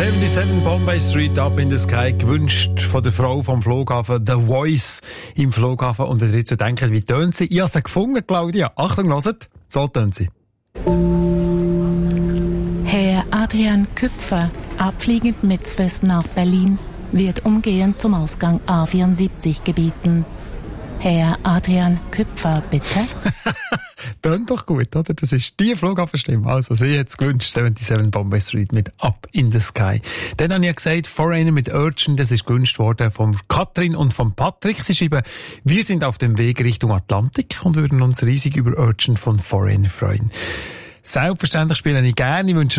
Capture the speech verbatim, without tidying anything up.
siebenundsiebzig Bombay Street, Up in the Sky, gewünscht von der Frau vom Flughafen, The Voice im Flughafen. Und wenn ihr jetzt denkt, wie tönt sie? Ich habe sie gefunden, Claudia. Achtung, hört, so tönt sie. Herr Adrian Küpfer, abfliegend mit Swiss nach Berlin, wird umgehend zum Ausgang A vierundsiebzig gebeten. Herr Adrian Küpfer, bitte. Tönt doch gut, oder? Das ist die Flughafenstimme. Also, sie hat es gewünscht, siebenundsiebzig Bombay Street mit Up in the Sky. Dann habe ich ja gesagt, Foreigner mit Urchin, das ist gewünscht worden von Katrin und von Patrick. Sie schreiben, wir sind auf dem Weg Richtung Atlantik und würden uns riesig über Urchin von Foreigner freuen. Selbstverständlich spiele ich gerne. Ich wünsche